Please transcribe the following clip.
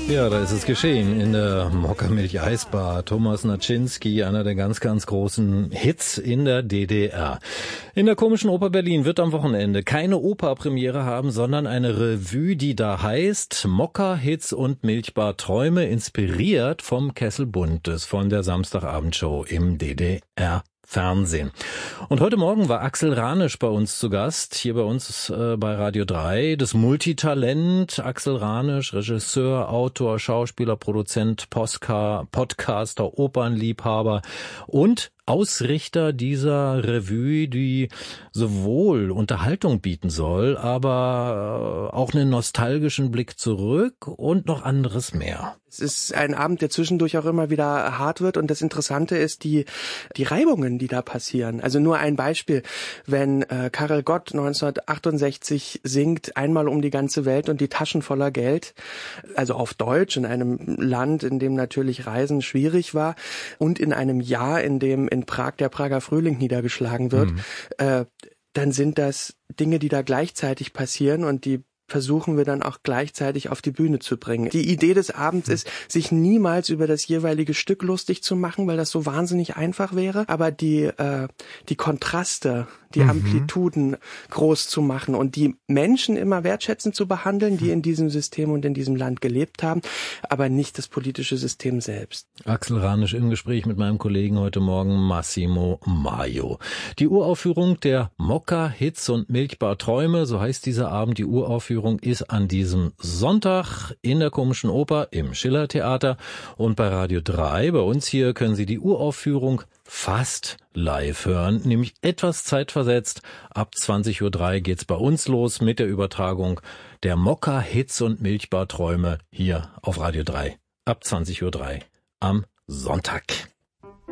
Ja, da ist es geschehen in der Mokka-Milch-Eisbar. Thomas Naczynski, einer der ganz, ganz großen Hits in der DDR. In der Komischen Oper Berlin wird am Wochenende keine Operpremiere haben, sondern eine Revue, die da heißt Mokka, Hits und Milchbar Träume, inspiriert vom Kessel Buntes von der Samstagabendshow im DDR. Fernsehen. Und heute Morgen war Axel Ranisch bei uns zu Gast, hier bei uns bei Radio 3. Das Multitalent Axel Ranisch, Regisseur, Autor, Schauspieler, Produzent, Podcaster, Opernliebhaber und Ausrichter dieser Revue, die sowohl Unterhaltung bieten soll, aber auch einen nostalgischen Blick zurück und noch anderes mehr. Es ist ein Abend, der zwischendurch auch immer wieder hart wird, und das Interessante ist die Reibungen, die da passieren. Also nur ein Beispiel, wenn Karel Gott 1968 singt Einmal um die ganze Welt und die Taschen voller Geld, also auf Deutsch, in einem Land, in dem natürlich Reisen schwierig war und in einem Jahr, in dem in Prag der Prager Frühling niedergeschlagen wird, dann sind das Dinge, die da gleichzeitig passieren, und die versuchen wir dann auch gleichzeitig auf die Bühne zu bringen. Die Idee des Abends ist, sich niemals über das jeweilige Stück lustig zu machen, weil das so wahnsinnig einfach wäre, aber die Kontraste, die Amplituden groß zu machen und die Menschen immer wertschätzend zu behandeln, die in diesem System und in diesem Land gelebt haben, aber nicht das politische System selbst. Axel Ranisch im Gespräch mit meinem Kollegen heute Morgen Massimo Maio. Die Uraufführung der Mokka, Hits und Milchbar Träume, so heißt dieser Abend. Die Uraufführung ist an diesem Sonntag in der Komischen Oper im Schillertheater, und bei Radio 3, bei uns hier, können Sie die Uraufführung fast live hören, nämlich etwas zeitversetzt. Ab 20:03 geht's bei uns los mit der Übertragung der Mokka, Hits und Milchbar Träume hier auf Radio 3. Ab 20:03 am Sonntag.